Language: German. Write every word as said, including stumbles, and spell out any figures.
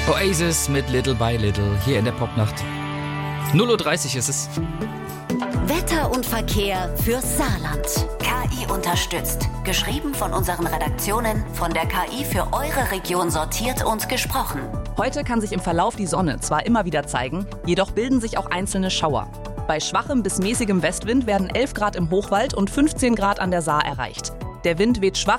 Oasis mit Little by Little hier in der Popnacht. null Uhr dreißig ist es. Wetter und Verkehr fürs Saarland. K I unterstützt. Geschrieben von unseren Redaktionen, von der K I für eure Region sortiert und gesprochen. Heute kann sich im Verlauf die Sonne zwar immer wieder zeigen, jedoch bilden sich auch einzelne Schauer. Bei schwachem bis mäßigem Westwind werden elf Grad im Hochwald und fünfzehn Grad an der Saar erreicht. Der Wind weht schwach